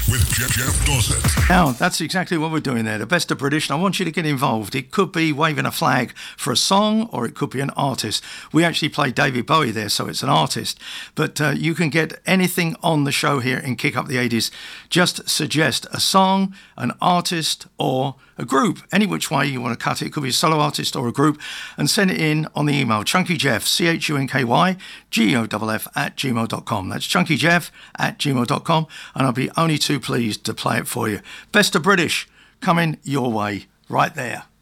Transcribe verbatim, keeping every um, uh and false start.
with Jeff, Jeff Dossett. Now, that's exactly what we're doing there. The best of British, and I want you to get involved. It could be waving a flag for a song, or it could be an artist. We actually play David Bowie there, so it's an artist. But uh, you can get anything on the show here in Kick Up the eighties. Just suggest a song, an artist, or a group. Any which way you want to cut it. It could be a solo artist or a group. And send it in on the email, chunkyjeff, C H U N K Y, G O F F, at gmail dot com. That's chunkyjeff at gmail dot com. And I'll be only too pleased to play it for you. Best of British coming your way right there.